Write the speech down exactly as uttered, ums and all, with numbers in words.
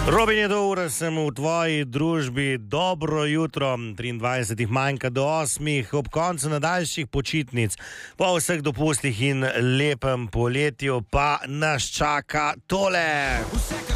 Robin je do ure, sem v tvoji družbi, dobro jutro, triindvajset manjka do osmih, ob koncu nadaljših počitnic, po vseh dopustih in lepem poletju pa nas čaka tole.